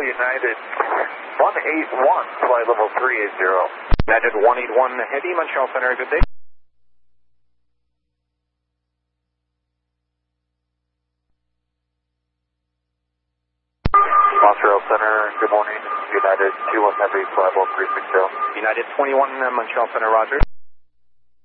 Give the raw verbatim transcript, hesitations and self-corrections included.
United one eight one, flight level three eight zero. United one eight one Heavy, Montreal Center, good day. Montreal Center, good morning. United two one Heavy, flight level three six zero. United twenty-one Montreal Center, roger.